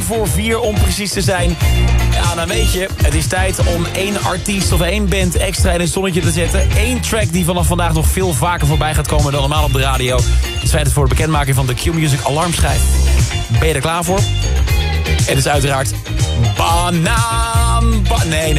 4:15 om precies te zijn. Ja, dan weet je, het is tijd om 1 artiest of 1 band extra in het zonnetje te zetten. 1 track die vanaf vandaag nog veel vaker voorbij gaat komen dan normaal op de radio. Het is tijd voor de bekendmaking van de Q-Music alarmschijf. Ben je er klaar voor? Het is uiteraard Banaan.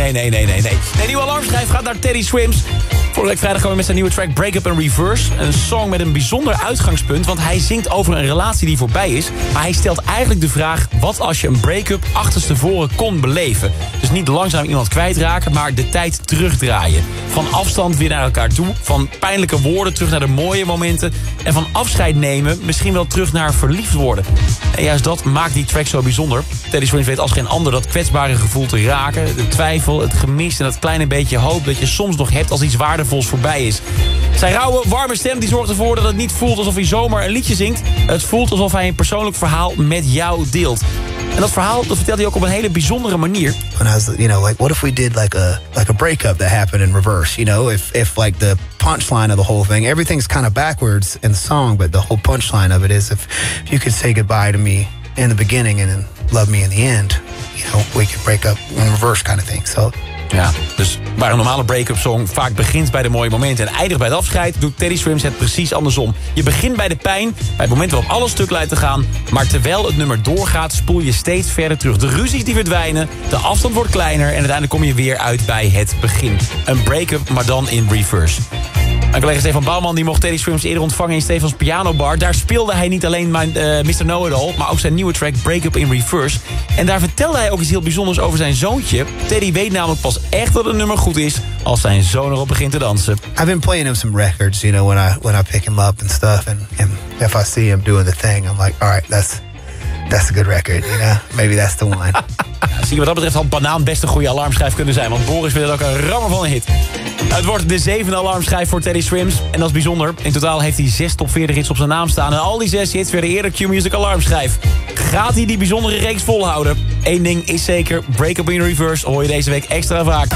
Nee. De nieuwe alarmschijf gaat naar Teddy Swims. Vorige week vrijdag kwam hij met zijn nieuwe track Break Up and Reverse. Een song met een bijzonder uitgangspunt, want hij zingt over een relatie die voorbij is. Maar hij stelt eigenlijk de vraag, wat als je een break-up achterstevoren kon beleven? Dus niet langzaam iemand kwijtraken, maar de tijd terugdraaien. Van afstand weer naar elkaar toe, van pijnlijke woorden terug naar de mooie momenten. En van afscheid nemen misschien wel terug naar verliefd worden. En juist dat maakt die track zo bijzonder. Teddy Swims weet als geen ander dat kwetsbare gevoel te raken. De twijfel, het gemis en dat kleine beetje hoop dat je soms nog hebt als iets waardevols voorbij is. Zijn rauwe, warme stem die zorgt ervoor dat het niet voelt alsof hij zomaar een liedje zingt. Het voelt alsof hij een persoonlijk verhaal met jou deelt. En dat verhaal dat vertelt hij ook op een hele bijzondere manier. When I was, like, what if we did like a breakup that happened in reverse? If like the punchline of the whole thing, everything's kind of backwards in the song, but the whole punchline of it is if you could say goodbye to me in the beginning and then love me in the end, we could break up in reverse kind of thing. So. Ja, dus waar een normale break-up song vaak begint bij de mooie momenten en eindigt bij het afscheid, doet Teddy Swims het precies andersom. Je begint bij de pijn, bij het moment waarop alles stuk lijkt te gaan, maar terwijl het nummer doorgaat, spoel je steeds verder terug. De ruzies die verdwijnen, de afstand wordt kleiner en uiteindelijk kom je weer uit bij het begin. Een break-up, maar dan in reverse. Mijn collega Stefan Bouwman die mocht Teddy Swims eerder ontvangen in Stefans pianobar. Daar speelde hij niet alleen Mr. Know-It-All, maar ook zijn nieuwe track Break Up in Reverse. En daar vertelde hij ook iets heel bijzonders over zijn zoontje. Teddy weet namelijk pas echt dat het nummer goed is als zijn zoon erop begint te dansen. I've been playing him some records, when I pick him up and stuff. And if I see him doing the thing, I'm like, all right, that's a good record, Maybe that's the one. Ja, zie je wat dat betreft had Banaan best een goede alarmschijf kunnen zijn. Want Boris vindt het ook een rammer van een hit. Het wordt de 7e alarmschijf voor Teddy Swims. En dat is bijzonder. In totaal heeft hij 6 top 40 hits op zijn naam staan. En al die 6 hits werden eerder Q-Music alarmschijf. Gaat hij die bijzondere reeks volhouden? Eén ding is zeker. Break Up in Reverse hoor je deze week extra vaak.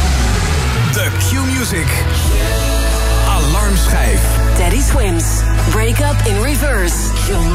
De Q-Music alarmschijf. Teddy Swims. Break Up in Reverse.